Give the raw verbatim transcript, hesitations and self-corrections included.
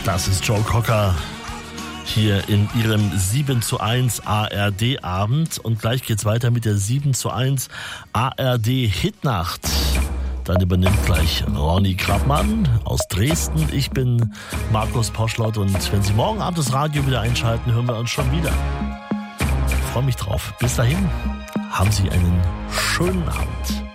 Das ist Joe Cocker hier in ihrem sieben zu eins A R D-Abend. Und gleich geht's weiter mit der sieben zu eins A R D-Hitnacht. Dann übernimmt gleich Ronny Krabmann aus Dresden. Ich bin Markus Poschlott und wenn Sie morgen Abend das Radio wieder einschalten, hören wir uns schon wieder. Ich freue mich drauf. Bis dahin, haben Sie einen schönen Abend.